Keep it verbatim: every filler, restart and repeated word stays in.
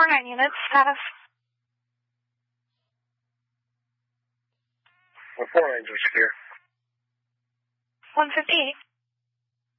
four nine units, status. Well, four nines are secure. one fifty-eight.